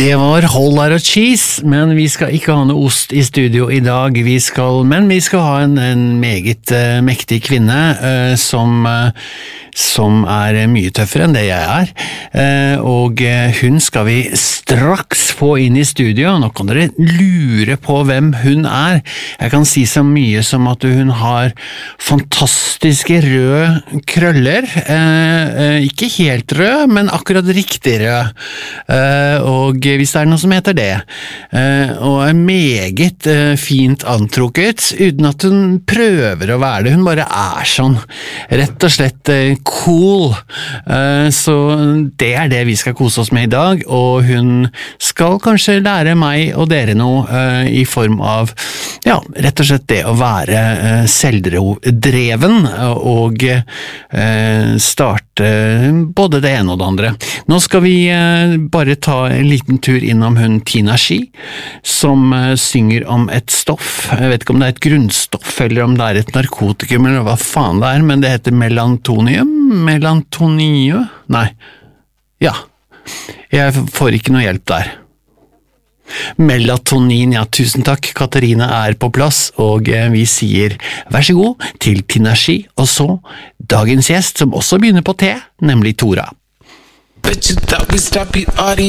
Det var Holler og Cheese, men vi skal ikke ha noe ost i studio i dag. Men vi skal ha en meget mektig kvinne som mye tøffere enn det jeg og hun skal vi straks få inn i studio. Nå kan dere lure på hvem hun Jeg kan si så mye som at hun har fantastiske røde krøller, ikke helt rød, men akkurat riktig rød, og hvis det noe som heter det, og meget fint antrukket, uten at hun prøver å være det, hun bare sånn, rett og slett cool, så det det vi skal kose oss med i dag, og hun skal kanskje lære meg og dere noe i form av, ja, rett og slett det å være selvdreven og starte både det ene og det andre. Nå skal vi bare ta en liten tur innom hun Tina Shi, som synger om et stoff. Jeg vet ikke om det et grunnstoff, eller om det et narkotikum, eller hva faen det men det heter melatonium? Nei. Ja. Jeg får ikke noe hjelp der. Melatonin, ja, tusen takk. Katarina på plass, og vi sier vær så god til Tina Shi, og så dagens gjest, som også begynner på T, nemlig Tora. Bet you thought we stop you already